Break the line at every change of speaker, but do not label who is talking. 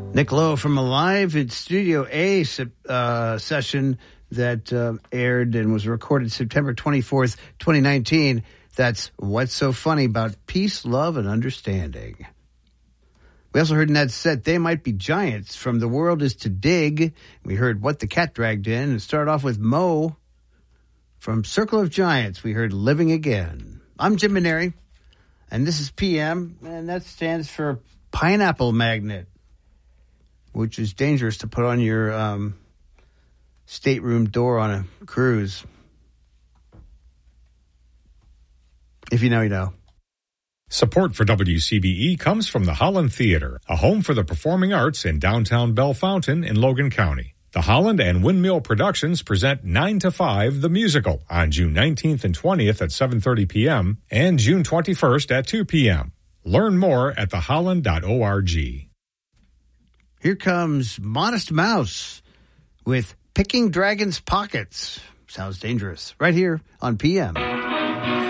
Nick Lowe from a live at Studio A session that aired and was recorded September 24th, 2019. That's What's So Funny About Peace, Love, and Understanding. We also heard in that set, They Might Be Giants from The World Is to Dig. We heard What the Cat Dragged In and started off with Mo from Circle of Giants. We heard Living Again. I'm Jim Maneri, and this is PM, and that stands for Pineapple Magnet, which is dangerous to put on your stateroom door on a cruise. If you know, you know.
Support for WCBE comes from the Holland Theater, a home for the performing arts in downtown Bellefontaine in Logan County. The Holland and Windmill Productions present 9 to 5, the musical, on June 19th and 20th at 7:30 p.m. and June 21st at 2 p.m. Learn more at theholland.org.
Here comes Modest Mouse with Picking Dragon's Pockets. Sounds dangerous. Right here on PM.